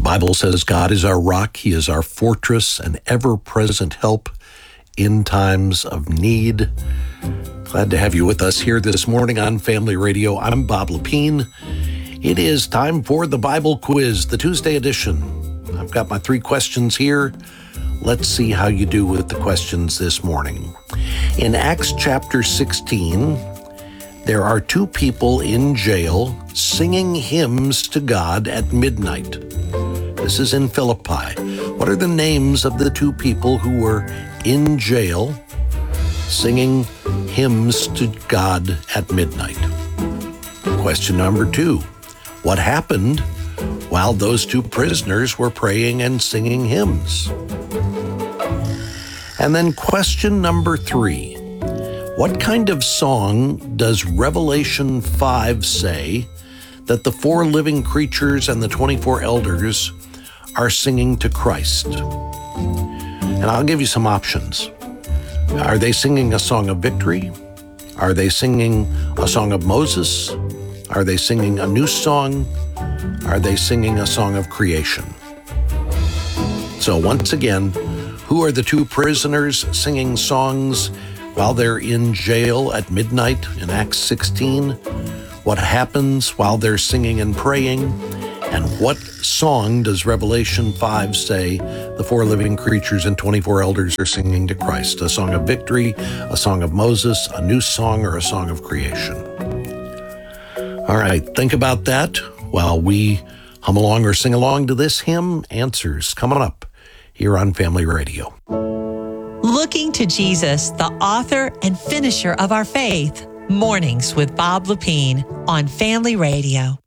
Bible says God is our rock. He is our fortress and ever-present help in times of need. Glad to have you with us here this morning on Family Radio. I'm Bob Lepine. It is time for the Bible Quiz, the Tuesday edition. I've got my 3 questions here. Let's see how you do with the questions this morning. In Acts chapter 16, there are 2 people in jail singing hymns to God at midnight. This is in Philippi. What are the names of the 2 people who were in jail singing hymns to God at midnight? Question number 2. What happened while those 2 prisoners were praying and singing hymns? And then question number 3. What kind of song does Revelation 5 say that the 4 living creatures and the 24 elders are singing to Christ? And I'll give you some options. Are they singing a song of victory? Are they singing a song of Moses? Are they singing a new song? Are they singing a song of creation? So once again, who are the 2 prisoners singing songs while they're in jail at midnight in Acts 16? What happens while they're singing and praying? And what song does Revelation 5 say the 4 living creatures and 24 elders are singing to Christ? A song of victory, a song of Moses, a new song, or a song of creation? All right, think about that while we hum along or sing along to this hymn. Answers coming up here on Family Radio. Looking to Jesus, the author and finisher of our faith. Mornings with Bob Lepine on Family Radio.